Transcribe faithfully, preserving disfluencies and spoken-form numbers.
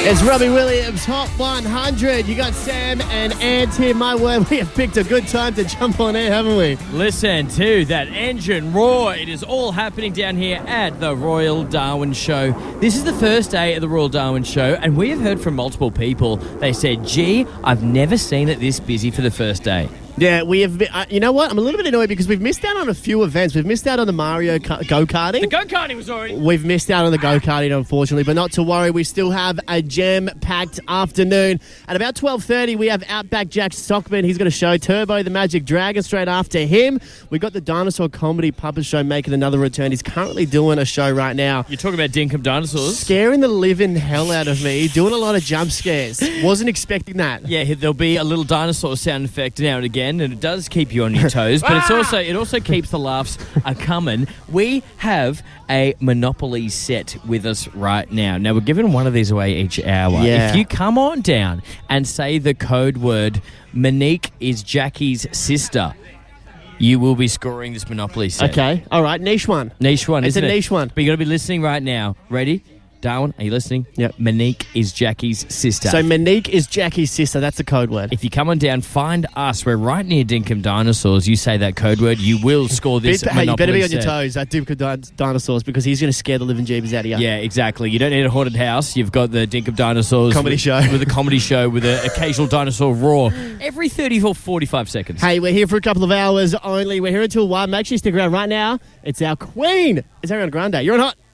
It's Robbie Williams, Hot one hundred. You got Sam and Ant here. My word, we have picked a good time to jump on air, haven't we? Listen to that engine roar. It is all happening down here at the Royal Darwin Show. This is the first day of the Royal Darwin Show, and we have heard from multiple people. They said, gee, I've never seen it this busy for the first day. Yeah, we have. Been, uh, you know what? I'm a little bit annoyed because we've missed out on a few events. We've missed out on the Mario ka- go-karting. The go-karting was already... We've missed out on the go-karting, unfortunately, but not to worry. We still have a jam-packed afternoon. At about twelve thirty, we have Outback Jack Stockman. He's got a show, Turbo the Magic Dragon, straight after him. We've got the Dinosaur Comedy Puppet Show making another return. He's currently doing a show right now. You're talking about Dinkum Dinosaurs? Scaring the living hell out of me. Doing a lot of jump scares. Wasn't expecting that. Yeah, there'll be a little dinosaur sound effect now and again, and it does keep you on your toes, but it's also it also keeps the laughs a coming. We have a Monopoly set with us right now. Now, we're giving one of these away each hour. Yeah. If you come on down and say the code word, Monique is Jackie's sister, you will be scoring this Monopoly set. Okay, all right, niche one. Niche one, It's isn't a it? niche one. But you got to be listening right now. Ready? Darwin, are you listening? Yep. Monique is Jackie's sister. So Monique is Jackie's sister. That's the code word. If you come on down, find us. We're right near Dinkum Dinosaurs. You say that code word, you will score this Bit- hey, you better Monopoly be on your set. toes at Dinkum Di- Dinosaurs because he's going to scare the living jeebus out of you. Yeah, exactly. You don't need a haunted house. You've got the Dinkum Dinosaurs Comedy with, show. with a comedy show with an occasional dinosaur roar every thirty or forty-five seconds. Hey, we're here for a couple of hours only. We're here until one. Make sure you stick around right now. It's our queen. It's Ariana Grande. You're on Hot.